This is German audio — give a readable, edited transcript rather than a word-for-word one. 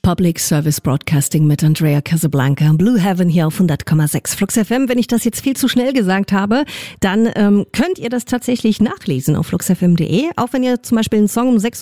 Public Service Broadcasting mit Andrea Casablanca. Blue Heaven hier auf 100,6 Flux FM. Wenn ich das jetzt viel zu schnell gesagt habe, dann könnt ihr das tatsächlich nachlesen auf fluxfm.de. Auch wenn ihr zum Beispiel einen Song um 6